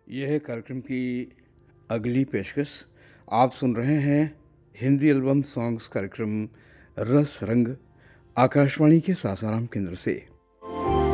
यह है कार्यक्रम की अगली पेशकश। आप सुन रहे हैं हिंदी एल्बम सॉन्ग्स कार्यक्रम रस रंग, आकाशवाणी के सासाराम केंद्र से।